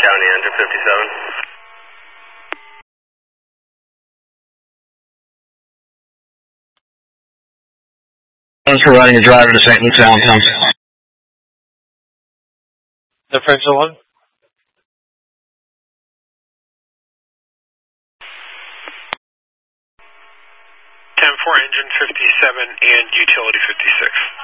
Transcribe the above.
County, engine 57. Thanks for running a driver to St. Luke's, Allentown. Differential 1. 10-4, engine 57 and utility 56.